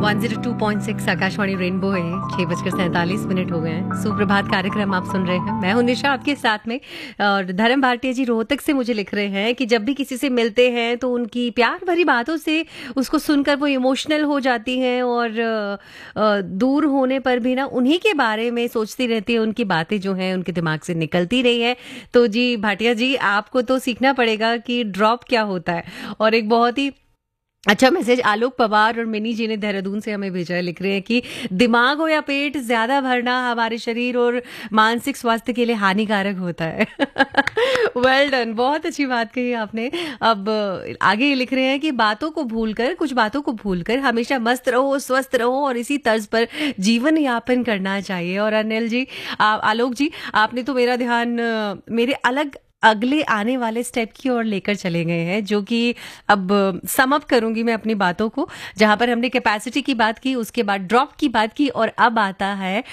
102.6 Akashvani rainbow है। 6:47 हो गए हैं। सुप्रभात कार्यक्रम आप सुन रहे हैं। मैं हूं निशा आपके साथ में। और धर्म भारतीय जी रोहतक से मुझे लिख रहे हैं कि जब भी किसी से मिलते हैं तो उनकी प्यार भरी बातों से उसको सुनकर वो इमोशनल हो जाती हैं और दूर होने पर भी ना उन्हीं के बारे में सोचती रहती है। उनकी बातें जो हैं उनके दिमाग से निकलती रही है। तो जी भाटिया जी, आपको तो सीखना पड़ेगा कि ड्रॉप क्या होता है। और एक बहुत ही अच्छा मैसेज आलोक पवार और मिनी जी ने देहरादून से हमें भेजा है। लिख रहे हैं कि दिमाग हो या पेट, ज्यादा भरना हमारे शरीर और मानसिक स्वास्थ्य के लिए हानिकारक होता है। वेल डन, बहुत अच्छी बात कही आपने। अब आगे ये लिख रहे हैं कि कुछ बातों को भूलकर हमेशा मस्त रहो, स्वस्थ रहो और इसी तर्ज पर जीवन यापन करना चाहिए। और अनिल जी, आलोक जी, आपने तो मेरा ध्यान मेरे अगले आने वाले स्टेप की ओर लेकर चले गए हैं, जो कि अब सम अप करूंगी मैं अपनी बातों को। जहां पर हमने कैपेसिटी की बात की, उसके बाद ड्रॉप की बात की और अब आता है